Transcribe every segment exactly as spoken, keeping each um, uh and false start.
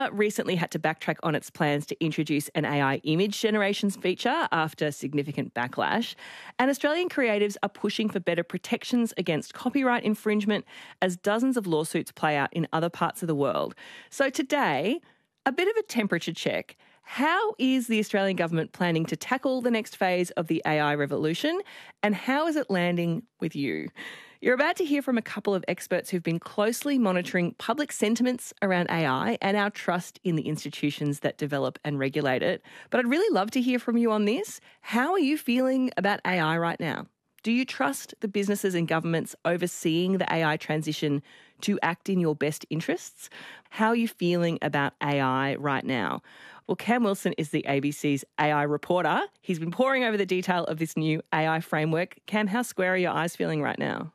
recently had to backtrack on its plans to introduce an A I image generations feature after significant backlash. And Australian creatives are pushing for better protections against copyright infringement as dozens of lawsuits play out in other parts of the world. So today, a bit of a temperature check. How is the Australian government planning to tackle the next phase of the A I revolution, and how is it landing with you? You're about to hear from a couple of experts who've been closely monitoring public sentiments around A I and our trust in the institutions that develop and regulate it. But I'd really love to hear from you on this. How are you feeling about A I right now? Do you trust the businesses and governments overseeing the A I transition to act in your best interests? How are you feeling about A I right now? Well, Cam Wilson is the A B C's A I reporter. He's been poring over the detail of this new A I framework. Cam, how square are your eyes feeling right now?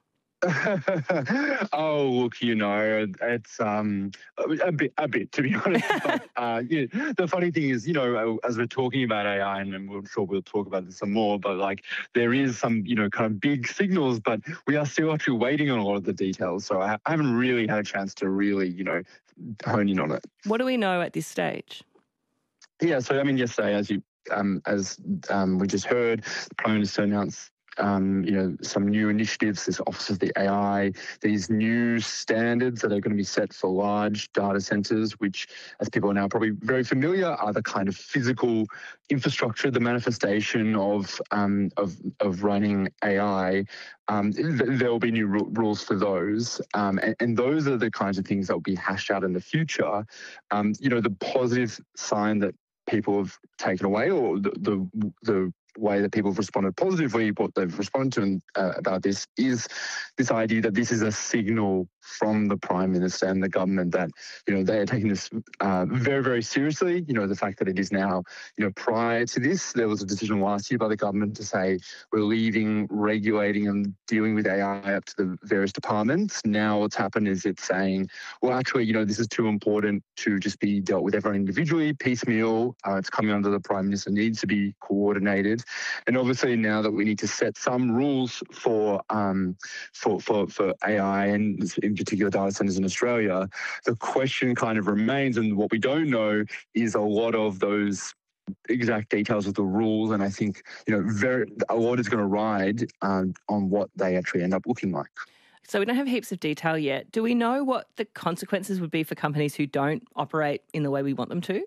Oh, look, you know, it's um a bit, a bit to be honest. But, uh, yeah, the funny thing is, you know, as we're talking about A I, and I'm sure we'll talk about this some more, but like there is some, you know, kind of big signals, but we are still actually waiting on a lot of the details. So I, I haven't really had a chance to really, you know, hone in on it. What do we know at this stage? Yeah, so I mean, yesterday, as you um, as um, we just heard, the Prime Minister announced Um, you know, some new initiatives, this Office of the A I, these new standards that are going to be set for large data centres, which, as people are now probably very familiar, are the kind of physical infrastructure, the manifestation of um, of, of running A I. Um, th- there will be new ru- rules for those, um, and, and those are the kinds of things that will be hashed out in the future. Um, you know, the positive sign that people have taken away, or the the, the way that people have responded positively, what they've responded to and, uh, about this is this idea that this is a signal from the Prime Minister and the government that, you know, they are taking this uh, very, very seriously. You know, the fact that it is now, you know, prior to this, there was a decision last year by the government to say we're leaving regulating and dealing with A I up to the various departments. Now what's happened is it's saying, well, actually, you know, this is too important to just be dealt with everyone individually, piecemeal. Uh, it's coming under the Prime Minister, needs to be coordinated. And obviously now that we need to set some rules for um, for, for, for A I and in particular data centres in Australia, the question kind of remains, and what we don't know is a lot of those exact details of the rules. And I think, you know, very a lot is going to ride um, on what they actually end up looking like. So we don't have heaps of detail yet. Do we know what the consequences would be for companies who don't operate in the way we want them to?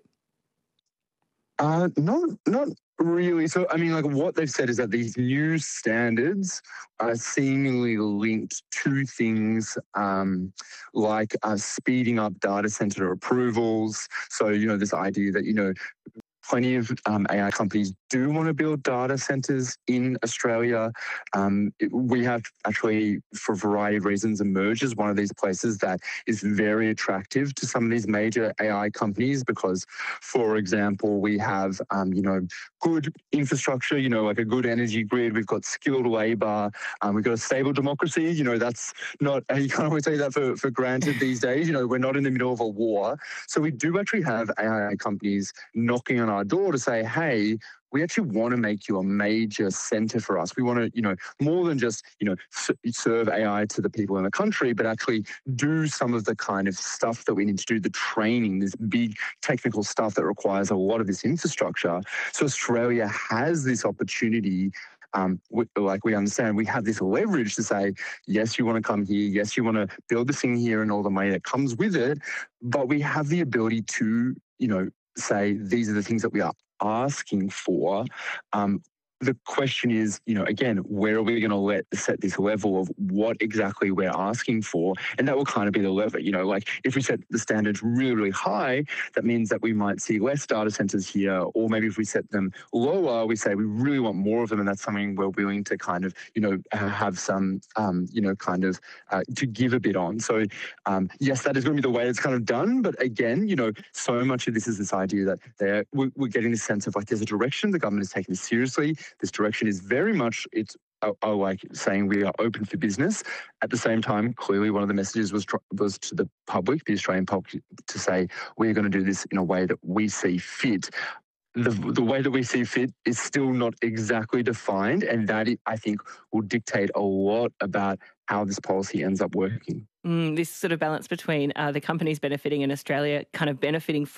Uh, not, not really. So, I mean, like what they've said is that these new standards are seemingly linked to things um, like uh, speeding up data center approvals. So, you know, this idea that, you know, plenty of um, A I companies do want to build data centers in Australia. Um, it, we have actually, for a variety of reasons, emerged as one of these places that is very attractive to some of these major A I companies because, for example, we have, um, you know, good infrastructure, you know, like a good energy grid. We've got skilled labour. Um, we've got a stable democracy. You know, that's not, you can't always take that for, for granted these days. You know, we're not in the middle of a war. So we do actually have A I companies knocking on our door to say, hey, we actually want to make you a major centre for us. We want to, you know, more than just, you know, s- serve A I to the people in the country, but actually do some of the kind of stuff that we need to do, the training, this big technical stuff that requires a lot of this infrastructure. So Australia has this opportunity. Um, we, like we understand, we have this leverage to say, yes, you want to come here. Yes, you want to build this thing here and all the money that comes with it. But we have the ability to, you know, say these are the things that we are asking for. Um, the question is, you know, again, where are we going to let set this level of what exactly we're asking for? And that will kind of be the lever, you know, like if we set the standards really, really high, that means that we might see less data centers here. Or maybe if we set them lower, we say we really want more of them. And that's something we're willing to kind of, you know, have some, um, you know, kind of uh, to give a bit on. So um, yes, that is going to be the way it's kind of done. But again, you know, so much of this is this idea that they're, we're, we're getting this sense of like there's a direction, the government is taking this seriously. This direction is very much, it's uh, uh, like saying we are open for business. At the same time, clearly one of the messages was, was to the public, the Australian public, to say we're going to do this in a way that we see fit. the the way that we see fit is still not exactly defined, and that, I think, will dictate a lot about how this policy ends up working. Mm, this sort of balance between uh, the companies benefiting and Australia kind of benefiting